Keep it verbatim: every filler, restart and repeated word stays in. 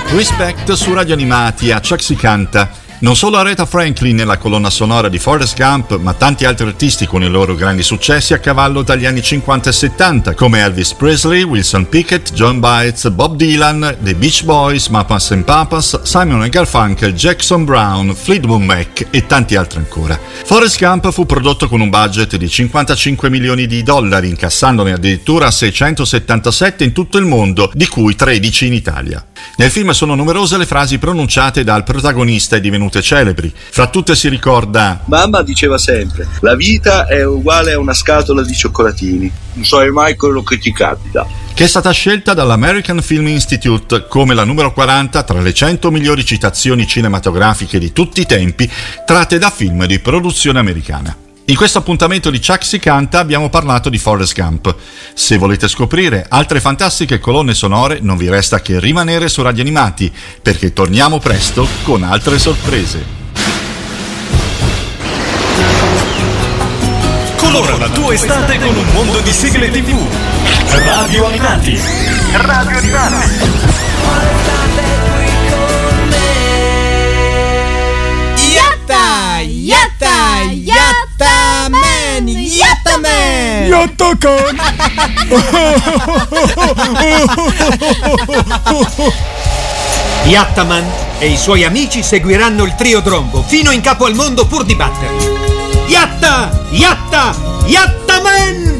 Respect su Radio Animati, a Chuck si canta. Non solo Aretha Franklin nella colonna sonora di Forrest Gump, ma tanti altri artisti con i loro grandi successi a cavallo dagli anni cinquanta e settanta, come Elvis Presley, Wilson Pickett, John Baez, Bob Dylan, The Beach Boys, Mamas and Papas, Simon and Garfunkel, Jackson Browne, Fleetwood Mac e tanti altri ancora. Forrest Gump fu prodotto con un budget di cinquantacinque milioni di dollari, incassandone addirittura seicentosettantasette in tutto il mondo, di cui tredici in Italia. Nel film sono numerose le frasi pronunciate dal protagonista e divenute celebri. Fra tutte si ricorda: mamma diceva sempre, la vita è uguale a una scatola di cioccolatini, non sai mai quello che ti capita, che è stata scelta dall'American Film Institute come la numero quaranta tra le cento migliori citazioni cinematografiche di tutti i tempi tratte da film di produzione americana. In questo appuntamento di Chuck si canta abbiamo parlato di Forrest Gump. Se volete scoprire altre fantastiche colonne sonore non vi resta che rimanere su Radio Animati, perché torniamo presto con altre sorprese. Colora la tua estate con un mondo di sigle tivù. Radio Animati. Radio Animati. Yatta! Yatta! Yatta man! Yatta man! Yatta can! Yattaman e i suoi amici seguiranno il trio Drombo fino in capo al mondo pur di batterli. Yatta! Yatta! Yattaman!